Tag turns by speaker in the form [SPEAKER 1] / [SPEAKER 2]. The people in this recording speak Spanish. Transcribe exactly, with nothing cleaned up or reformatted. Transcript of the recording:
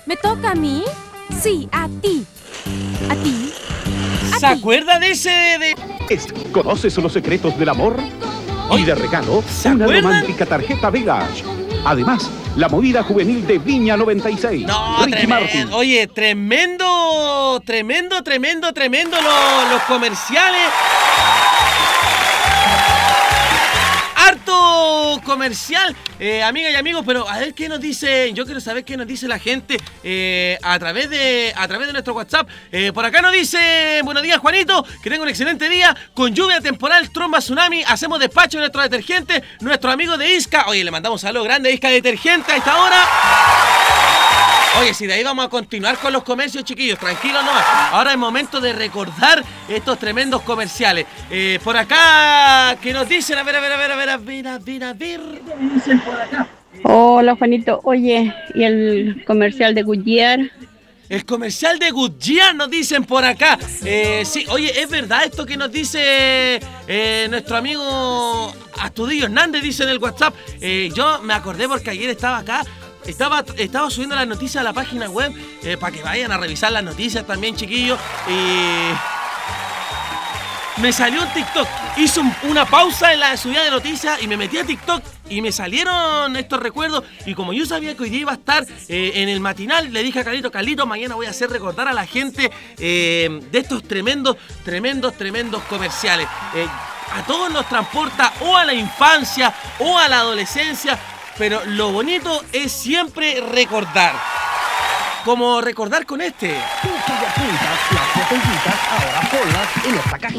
[SPEAKER 1] ¿Me toca a mí? Sí, a ti. ¿A ti? ¿A
[SPEAKER 2] ¿Se
[SPEAKER 1] ti?
[SPEAKER 2] acuerda de ese de...?
[SPEAKER 3] Es- ¿Conoces los secretos del amor? Y de regalo,
[SPEAKER 2] ¿Se
[SPEAKER 3] una
[SPEAKER 2] acuerdan?
[SPEAKER 3] romántica tarjeta Village. Además, la movida juvenil de Viña noventa y seis.
[SPEAKER 2] No,
[SPEAKER 3] Ricky Martin.
[SPEAKER 2] tremendo. Oye, tremendo, tremendo, tremendo, tremendo los, los comerciales. Harto comercial, eh, amigas y amigos, pero a ver qué nos dice, yo quiero saber qué nos dice la gente eh, a través de a través de nuestro WhatsApp. Eh, por acá nos dice, buenos días Juanito, que tenga un excelente día, con lluvia temporal, tromba, tsunami, hacemos despacho de nuestro detergente, nuestro amigo de Isca, oye, le mandamos un saludo grande a Isca Detergente a esta hora. Oye, si de ahí vamos a continuar con los comercios, chiquillos, tranquilos nomás. Ahora es momento de recordar estos tremendos comerciales. Eh, por acá, ¿qué nos dicen? A ver, a ver, a ver, a ver, a ver, a ver, a ver.
[SPEAKER 4] Hola Juanito, oye, ¿y el comercial de Goodyear?
[SPEAKER 2] El comercial de Goodyear nos dicen por acá. Eh, sí, oye, ¿es verdad esto que nos dice eh, nuestro amigo Astudillo Hernández? Dice en el WhatsApp. Eh, yo me acordé porque ayer estaba acá. Estaba, estaba subiendo las noticias a la página web eh, para que vayan a revisar las noticias también, chiquillos. Y me salió un TikTok. Hice un- una pausa en la subida de noticias y me metí a TikTok y me salieron estos recuerdos. Y como yo sabía que hoy día iba a estar eh, en el matinal, le dije a Carlito, Carlito, mañana voy a hacer recordar a la gente eh, de estos tremendos, tremendos, tremendos comerciales. Eh, a todos nos transporta o a la infancia o a la adolescencia. Pero lo bonito es siempre recordar. Como recordar con este.
[SPEAKER 5] Tus botellitas, las botellitas, ahora ponlas en esta caja.